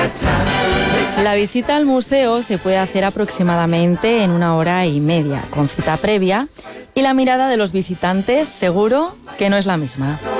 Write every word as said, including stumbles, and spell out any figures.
La visita al museo se puede hacer aproximadamente en una hora y media, con cita previa, y la mirada de los visitantes seguro que no es la misma.